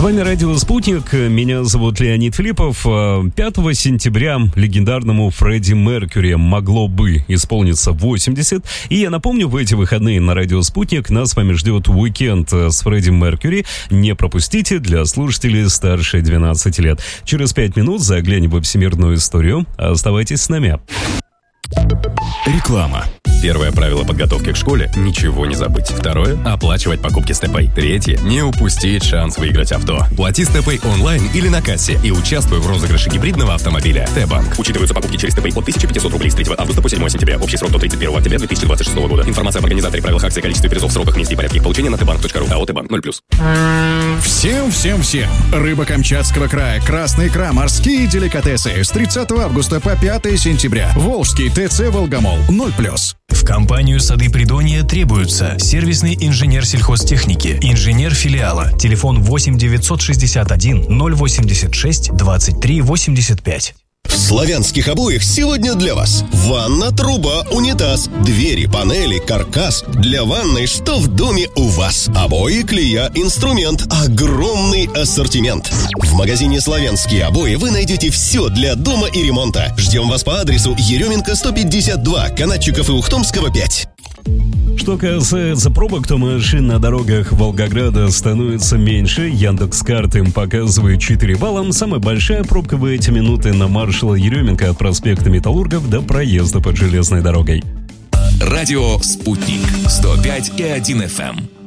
вами радио «Спутник», меня зовут Леонид Филиппов. 5 сентября легендарному Фредди Меркьюри могло бы исполниться 80. И я напомню, в эти выходные на радио «Спутник» нас с вами ждет уикенд с Фредди Меркьюри. Не пропустите, для слушателей старше 12 лет. Через 5 минут заглянем во всемирную историю. Оставайтесь с нами. Реклама. Первое правило подготовки к школе – ничего не забыть. Второе – оплачивать покупки с ТПay. Третье – не упустить шанс выиграть авто. Плати с ТПay онлайн или на кассе и участвуй в розыгрыше гибридного автомобиля. Т-банк. Учитываются покупки через ТПay от 1500 рублей с 3 августа по 7 сентября. Общий срок до 31 октября 2026 года. Информация об организаторе, правилах акции, количестве призов, сроках, месте и порядке их получения на tbank.ru. АО «Т-банк» 0+. Всем. Рыба Камчатского края, красная икра, морские деликатесы. С 30 августа по 5 сентября. Волжский ТЦ «Волгомол» 0+. В компанию «Сады Придонья» требуются сервисный инженер сельхозтехники, инженер филиала, телефон 8 961 086 23 85. В славянских обоях сегодня для вас ванна, труба, унитаз, двери, панели, каркас. Для ванной что в доме у вас? Обои, клея, инструмент. Огромный ассортимент. В магазине «Славянские обои» вы найдете все для дома и ремонта. Ждем вас по адресу Еременко 152, Канатчиков и Ухтомского 5. Что касается пробок, то машин на дорогах Волгограда становится меньше. Яндекс.Карты им показывает 4 балла. Самая большая пробка в эти минуты на маршала Еременко от проспекта Металлургов до проезда под железной дорогой. Радио «Спутник» 105,1 FM.